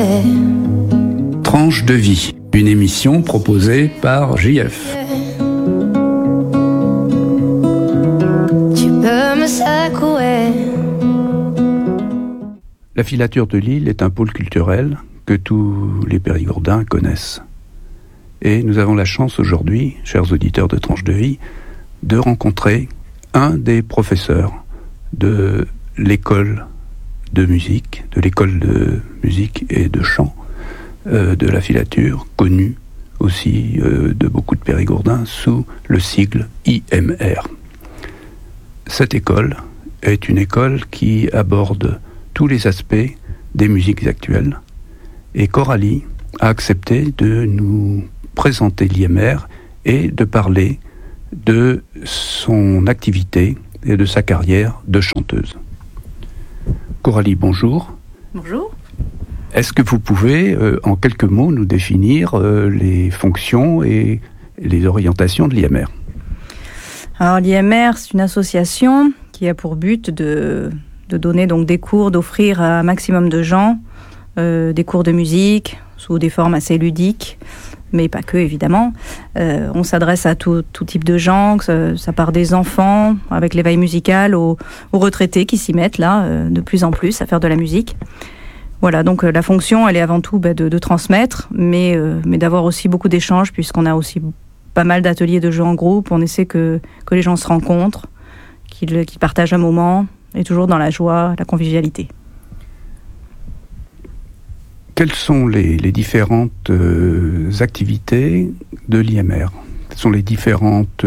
Tranche de vie, une émission proposée par JF. Tu peux me secouer. La filature de Lille est un pôle culturel que tous les Périgourdins connaissent. Et nous avons la chance aujourd'hui, chers auditeurs de Tranche de vie, de rencontrer un des professeurs de l'école de musique, et de chant de la filature, connue aussi de beaucoup de Périgourdins sous le sigle IMR. Cette école est une école qui aborde tous les aspects des musiques actuelles, et Coralie a accepté de nous présenter l'IMR et de parler de son activité et de sa carrière de chanteuse. Coralie, bonjour. Bonjour. Est-ce que vous pouvez, en quelques mots, nous définir les fonctions et les orientations de l'IMR ? Alors l'IMR, c'est une association qui a pour but de donner donc des cours, d'offrir à un maximum de gens des cours de musique sous des formes assez ludiques, mais pas que évidemment. On s'adresse à tout type de gens, ça part des enfants avec l'éveil musical aux retraités qui s'y mettent là de plus en plus à faire de la musique. Voilà, donc la fonction, elle est avant tout de transmettre, mais d'avoir aussi beaucoup d'échanges, puisqu'on a aussi pas mal d'ateliers de jeux en groupe. On essaie que les gens se rencontrent, qu'ils partagent un moment, et toujours dans la joie, la convivialité. Quelles sont les différentes activités de l'IMR ? Quelles sont les différentes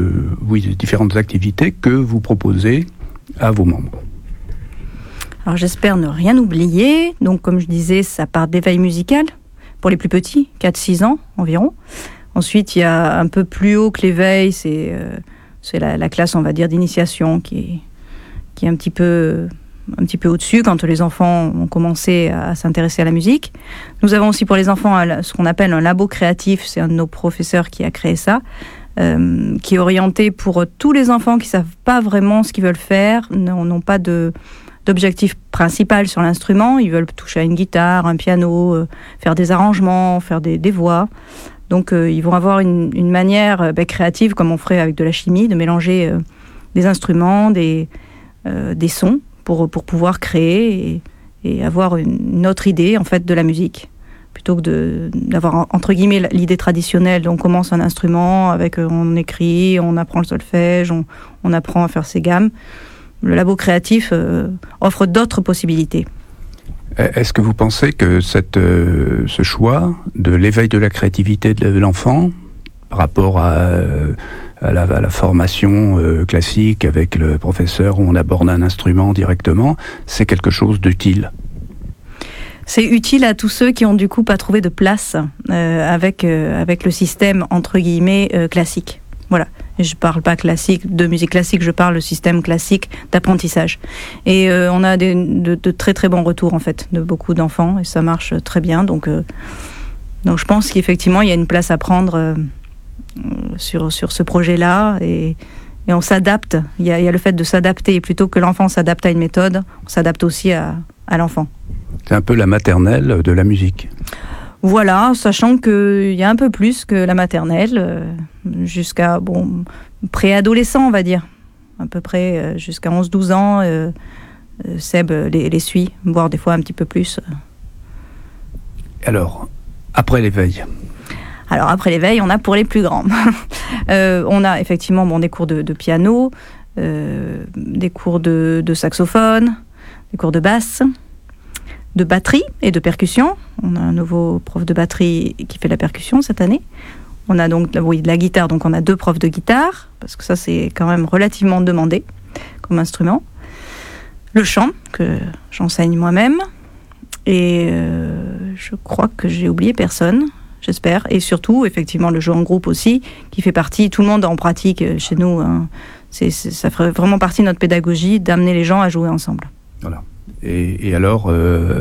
activités que vous proposez à vos membres ? Alors j'espère ne rien oublier. Donc comme je disais, ça part d'éveil musical pour les plus petits, 4-6 ans environ. Ensuite, il y a un peu plus haut que l'éveil, c'est la classe, on va dire, d'initiation qui est un petit peu au-dessus quand les enfants ont commencé à s'intéresser à la musique. Nous avons aussi pour les enfants ce qu'on appelle un labo créatif, c'est un de nos professeurs qui a créé ça, qui est orienté pour tous les enfants qui ne savent pas vraiment ce qu'ils veulent faire, n'ont pas d'objectif principal sur l'instrument, ils veulent toucher à une guitare, un piano, faire des arrangements, faire des voix. Donc ils vont avoir une manière créative, comme on ferait avec de la chimie, de mélanger des instruments, des sons, pour pouvoir créer et avoir une autre idée en fait de la musique, plutôt que d'avoir entre guillemets l'idée traditionnelle. Donc on commence un instrument, on écrit, on apprend le solfège, on apprend à faire ses gammes. Le labo créatif offre d'autres possibilités. Est-ce que vous pensez que ce choix de l'éveil de la créativité de l'enfant par rapport à la formation classique avec le professeur où on aborde un instrument directement, c'est quelque chose d'utile? C'est utile à tous ceux qui ont du coup pas trouvé de place avec le système entre guillemets classique. Voilà. Je parle pas de musique classique, je parle le système classique d'apprentissage. Et on a de très très bons retours en fait de beaucoup d'enfants et ça marche très bien. Donc je pense qu'effectivement il y a une place à prendre sur ce projet-là et on s'adapte. Il y a le fait de s'adapter plutôt que l'enfant s'adapte à une méthode, on s'adapte aussi à l'enfant. C'est un peu la maternelle de la musique. Voilà, sachant qu'il y a un peu plus que la maternelle, jusqu'à préadolescent, on va dire. À peu près jusqu'à 11-12 ans, Seb les suit, voire des fois un petit peu plus. Alors, après l'éveil ? Alors, après l'éveil, on a pour les plus grands. On a effectivement des cours de piano, des cours de saxophone, des cours de basse, de batterie et de percussion. On a un nouveau prof de batterie qui fait de la percussion cette année. On a donc de la guitare, donc on a 2 profs de guitare, parce que ça c'est quand même relativement demandé comme instrument. Le chant, que j'enseigne moi-même. Et je crois que j'ai oublié personne, j'espère. Et surtout, effectivement, le jeu en groupe aussi, qui fait partie, tout le monde en pratique chez nous. Hein. Ça ferait vraiment partie de notre pédagogie, d'amener les gens à jouer ensemble. Voilà. Et alors,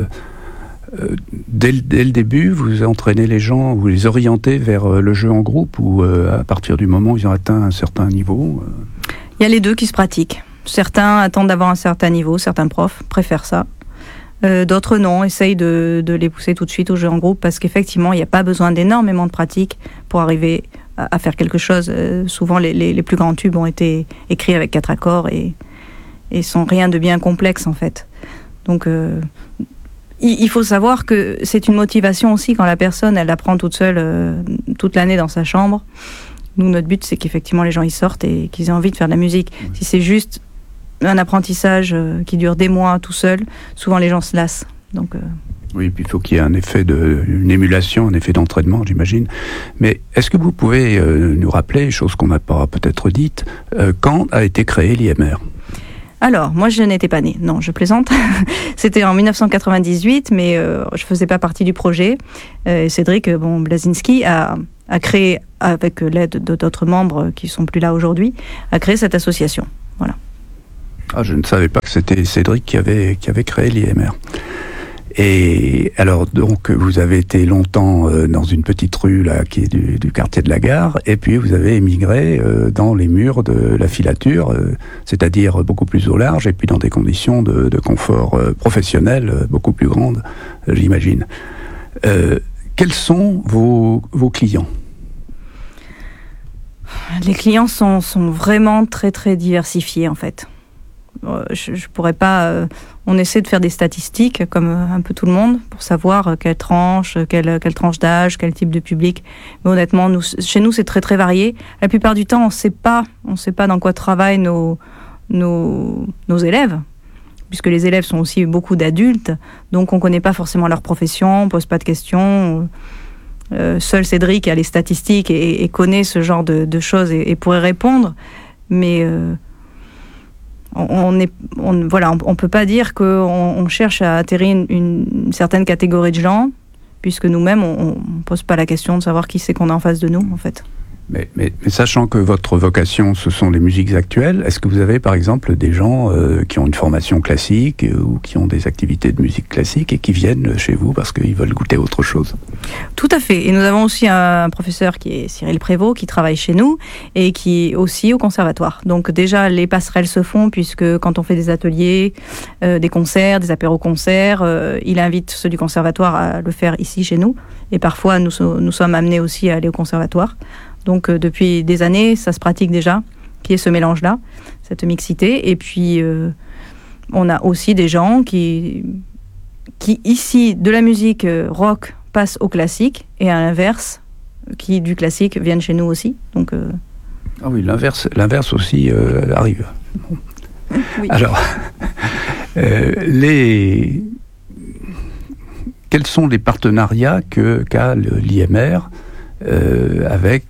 dès le début, vous entraînez les gens, vous les orientez vers le jeu en groupe ou à partir du moment où ils ont atteint un certain niveau Il y a les deux qui se pratiquent. Certains attendent d'avoir un certain niveau, certains profs préfèrent ça. D'autres non, essayent de les pousser tout de suite au jeu en groupe parce qu'effectivement, il n'y a pas besoin d'énormément de pratique pour arriver à faire quelque chose. Souvent, les plus grands tubes ont été écrits avec 4 accords et sont rien de bien complexe en fait. Donc, il faut savoir que c'est une motivation aussi quand la personne, elle apprend toute seule toute l'année dans sa chambre. Nous, notre but, c'est qu'effectivement, les gens y sortent et qu'ils aient envie de faire de la musique. Si c'est juste un apprentissage qui dure des mois tout seul, souvent les gens se lassent. Donc, oui, puis il faut qu'il y ait un effet une émulation, un effet d'entraînement, j'imagine. Mais est-ce que vous pouvez nous rappeler, chose qu'on n'a pas peut-être dite, quand a été créé l'IMR ? Alors, moi, je n'étais pas née. Non, je plaisante. C'était en 1998, mais je faisais pas partie du projet. Cédric Blazinski a créé, avec l'aide d'autres membres qui sont plus là aujourd'hui, a créé cette association. Voilà. Ah, je ne savais pas que c'était Cédric qui avait créé l'IMR. Et alors, donc, vous avez été longtemps dans une petite rue là, qui est du quartier de la Gare, et puis vous avez émigré dans les murs de la filature, c'est-à-dire beaucoup plus au large, et puis dans des conditions de confort professionnel beaucoup plus grandes, j'imagine. Quels sont vos clients ? Les clients sont vraiment très très diversifiés en fait. Je pourrais pas. On essaie de faire des statistiques comme un peu tout le monde pour savoir quelle tranche d'âge, quel type de public. Mais honnêtement, chez nous, c'est très très varié. La plupart du temps, on sait pas dans quoi travaillent nos élèves, puisque les élèves sont aussi beaucoup d'adultes, donc on connaît pas forcément leur profession, on pose pas de questions. Seul Cédric a les statistiques et connaît ce genre de choses et pourrait répondre, mais on peut pas dire qu'on cherche à atterrir une certaine catégorie de gens, puisque nous-mêmes on pose pas la question de savoir qui c'est qu'on a en face de nous en fait. Mais sachant que votre vocation, ce sont les musiques actuelles, est-ce que vous avez par exemple des gens qui ont une formation classique ou qui ont des activités de musique classique et qui viennent chez vous parce qu'ils veulent goûter autre chose ? Tout à fait. Et nous avons aussi un professeur qui est Cyril Prévost, qui travaille chez nous et qui est aussi au conservatoire. Donc déjà, les passerelles se font puisque quand on fait des ateliers, des concerts, des apéros-concerts, il invite ceux du conservatoire à le faire ici chez nous. Et parfois, nous sommes amenés aussi à aller au conservatoire. Donc depuis des années, ça se pratique déjà, qu'il y ait ce mélange-là, cette mixité. Et puis, on a aussi des gens qui ici, de la musique rock, passent au classique, et à l'inverse, qui du classique viennent chez nous aussi. Donc, ah oui, l'inverse aussi arrive. Oui. Alors, quels sont les partenariats qu'a l'IMR avec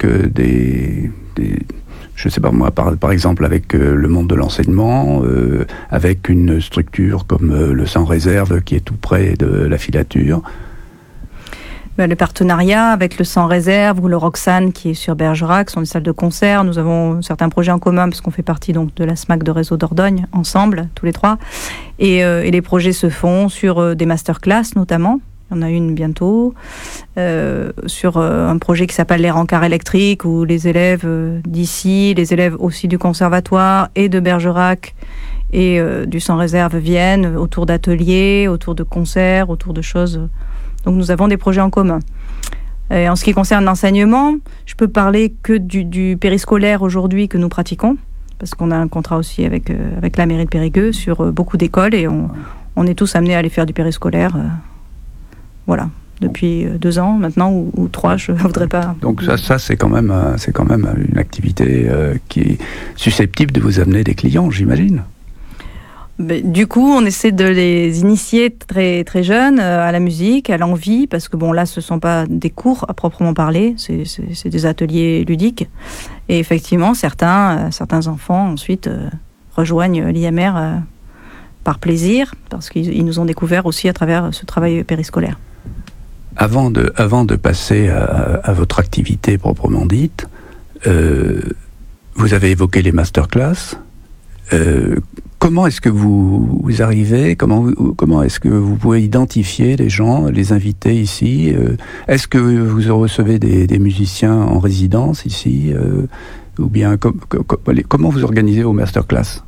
je sais pas moi, par exemple avec le monde de l'enseignement, avec une structure comme le Sans Réserve qui est tout près de la filature. Le partenariat avec le Sans Réserve ou le Roxane qui est sur Bergerac sont des salles de concert. Nous avons certains projets en commun parce qu'on fait partie donc de la SMAC de Réseau Dordogne ensemble, tous les trois. Et les projets se font sur des masterclass notamment. Il y en a une bientôt, sur un projet qui s'appelle les rencarts électriques, où les élèves d'ici, les élèves aussi du conservatoire et de Bergerac et du Sans Réserve viennent autour d'ateliers, autour de concerts, autour de choses. Donc nous avons des projets en commun. Et en ce qui concerne l'enseignement, je peux parler que du périscolaire aujourd'hui que nous pratiquons, parce qu'on a un contrat aussi avec la mairie de Périgueux sur beaucoup d'écoles et on est tous amenés à aller faire du périscolaire. Voilà, depuis 2 ans maintenant ou 3, je ne voudrais pas. Donc ça c'est quand même une activité qui est susceptible de vous amener des clients, j'imagine. Du coup, on essaie de les initier très très jeunes à la musique, à l'envie, parce que bon là, ce sont pas des cours à proprement parler, c'est des ateliers ludiques. Et effectivement, certains enfants ensuite rejoignent l'IMR par plaisir, parce qu'ils nous ont découvert aussi à travers ce travail périscolaire. Avant de passer à votre activité proprement dite, vous avez évoqué les masterclass. Comment est-ce que vous arrivez, comment est-ce que vous pouvez identifier les gens, les inviter ici ? Est-ce que vous recevez des musiciens en résidence ici ? Ou bien comment vous organisez vos masterclass ?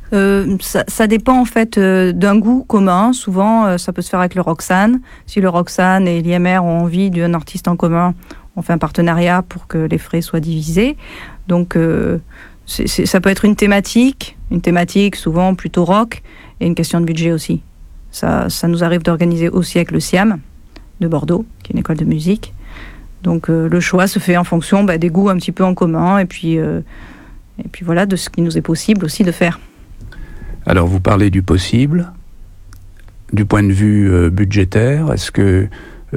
Ça dépend en fait d'un goût commun. Souvent, ça peut se faire avec le Roxane. Si le Roxane et l'IMR ont envie d'un artiste en commun, on fait un partenariat pour que les frais soient divisés. Donc, ça peut être une thématique souvent plutôt rock, et une question de budget aussi. Ça nous arrive d'organiser aussi avec le SIAM de Bordeaux, qui est une école de musique. Donc, le choix se fait en fonction des goûts un petit peu en commun, et puis voilà, de ce qui nous est possible aussi de faire. Alors, vous parlez du possible. Du point de vue budgétaire, est-ce que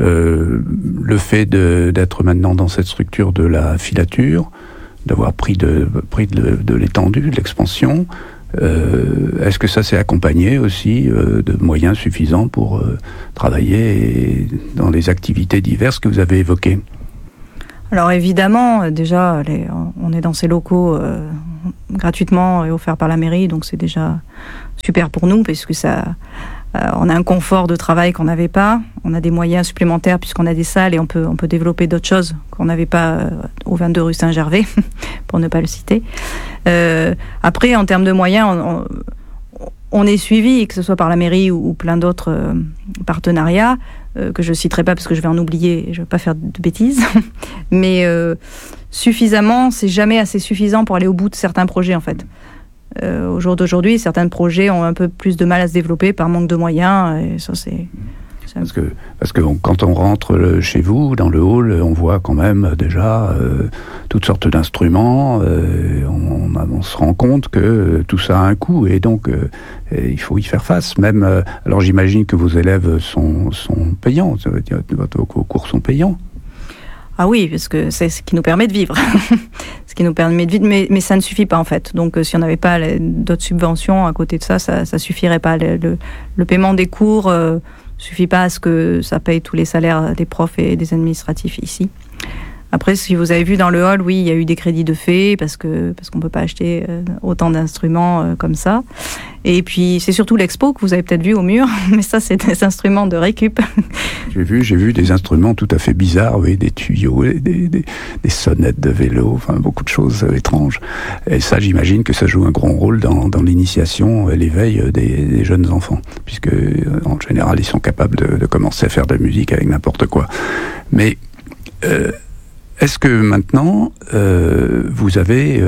le fait d'être maintenant dans cette structure de la filature, d'avoir pris de l'étendue, de l'expansion, est-ce que ça s'est accompagné aussi de moyens suffisants pour travailler dans les activités diverses que vous avez évoquées ? Alors évidemment, déjà, on est dans ces locaux gratuitement et offerts par la mairie, donc c'est déjà super pour nous, parce que on a un confort de travail qu'on n'avait pas, on a des moyens supplémentaires puisqu'on a des salles et on peut développer d'autres choses qu'on n'avait pas au 22 rue Saint-Gervais, pour ne pas le citer. Après, en termes de moyens, on est suivi, que ce soit par la mairie ou plein d'autres partenariats, que je ne citerai pas parce que je vais en oublier, je ne veux pas faire de bêtises, mais suffisamment, c'est jamais assez suffisant pour aller au bout de certains projets en fait. Au jour d'aujourd'hui, certains projets ont un peu plus de mal à se développer par manque de moyens, et ça c'est... Parce que quand on rentre chez vous, dans le hall, on voit quand même déjà toutes sortes d'instruments, on se rend compte que tout ça a un coût, et donc il faut y faire face. Même, alors j'imagine que vos élèves sont payants, vos cours sont payants. Ah oui, parce que c'est ce qui nous permet de vivre. Ce qui nous permet de vivre, mais ça ne suffit pas en fait. Donc si on n'avait pas d'autres subventions à côté de ça, ça suffirait pas. Le paiement des cours suffit pas à ce que ça paye tous les salaires des profs et des administratifs ici. Après, si vous avez vu dans le hall, oui, il y a eu des crédits de fait parce qu'on peut pas acheter autant d'instruments comme ça. Et puis, c'est surtout l'expo que vous avez peut-être vu au mur, mais ça, c'est des instruments de récup. J'ai vu des instruments tout à fait bizarres, oui, des tuyaux, des sonnettes de vélo, enfin, beaucoup de choses étranges. Et ça, j'imagine que ça joue un grand rôle dans l'initiation et l'éveil des jeunes enfants, puisque, en général, ils sont capables de commencer à faire de la musique avec n'importe quoi. Mais, est-ce que maintenant, vous avez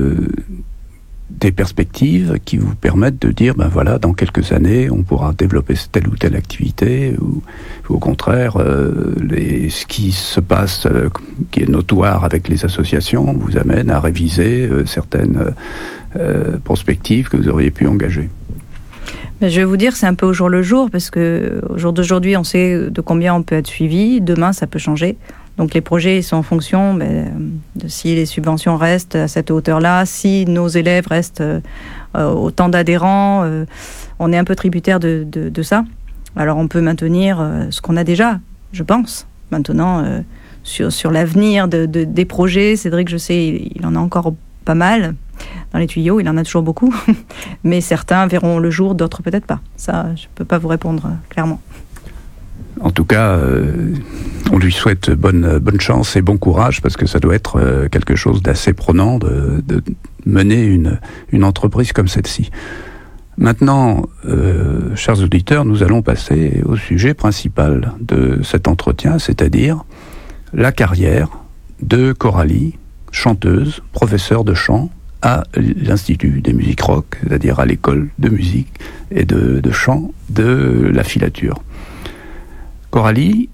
des perspectives qui vous permettent de dire, ben voilà, dans quelques années, on pourra développer telle ou telle activité, ou au contraire, ce qui se passe, qui est notoire avec les associations, vous amène à réviser certaines perspectives que vous auriez pu engager? Je vais vous dire, c'est un peu au jour le jour, parce que au jour d'aujourd'hui, on sait de combien on peut être suivi. Demain, ça peut changer. Donc les projets sont en fonction de si les subventions restent à cette hauteur-là, si nos élèves restent autant d'adhérents. On est un peu tributaire de ça. Alors on peut maintenir ce qu'on a déjà, je pense. Maintenant, sur l'avenir des projets, Cédric, je sais, il en a encore pas mal dans les tuyaux, il en a toujours beaucoup. Mais certains verront le jour, d'autres peut-être pas. Ça, je ne peux pas vous répondre clairement. En tout cas, on lui souhaite bonne chance et bon courage, parce que ça doit être quelque chose d'assez prenant de mener une entreprise comme celle-ci. Maintenant, chers auditeurs, nous allons passer au sujet principal de cet entretien, c'est-à-dire la carrière de Coralie, chanteuse, professeure de chant à l'Institut des musiques rock, c'est-à-dire à l'école de musique et de chant de la filature. Coralie,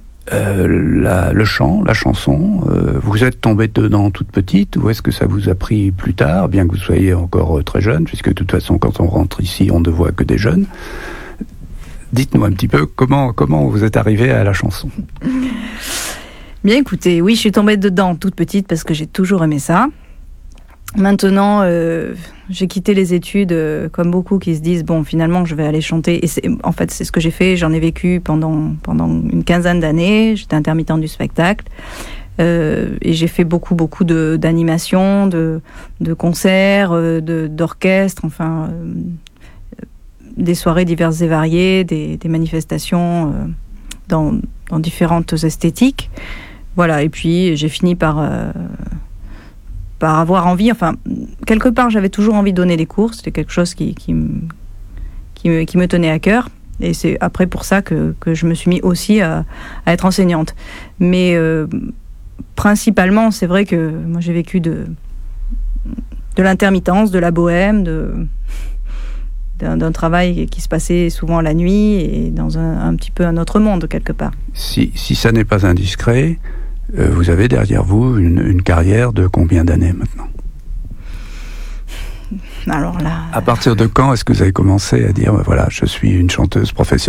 le chant, la chanson, vous êtes tombée dedans toute petite, ou est-ce que ça vous a pris plus tard, bien que vous soyez encore très jeune, puisque de toute façon, quand on rentre ici, on ne voit que des jeunes. Dites-nous un petit peu comment vous êtes arrivée à la chanson. Bien écoutez, oui, je suis tombée dedans toute petite parce que j'ai toujours aimé ça. Maintenant, j'ai quitté les études comme beaucoup qui se disent bon, finalement, je vais aller chanter. Et en fait, c'est ce que j'ai fait. J'en ai vécu pendant une quinzaine d'années. J'étais intermittente du spectacle et j'ai fait beaucoup d'animations, de concerts, d'orchestres, enfin des soirées diverses et variées, des manifestations dans différentes esthétiques. Voilà. Et puis j'ai fini par par avoir envie. Enfin, quelque part, j'avais toujours envie de donner des cours. C'était quelque chose qui me tenait à cœur. Et c'est après pour ça que je me suis mis aussi à être enseignante. Mais principalement, c'est vrai que moi, j'ai vécu de l'intermittence, de la bohème, d'un travail qui se passait souvent la nuit et dans un petit peu un autre monde, quelque part. Si ça n'est pas indiscret, vous avez derrière vous une carrière de combien d'années maintenant ? Alors là... À partir de quand est-ce que vous avez commencé à dire, voilà, je suis une chanteuse professionnelle ?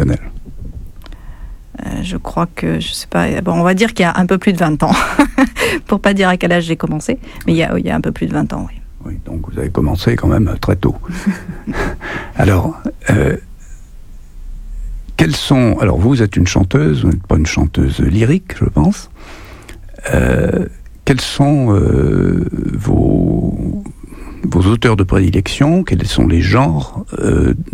Je crois que, je sais pas, bon, on va dire qu'il y a un peu plus de 20 ans, pour pas dire à quel âge j'ai commencé, mais il y a un peu plus de 20 ans, oui. Oui, donc vous avez commencé quand même très tôt. Alors, alors vous êtes une chanteuse, vous n'êtes pas une chanteuse lyrique, je pense. Quels sont vos auteurs de prédilection ? Quels sont les genres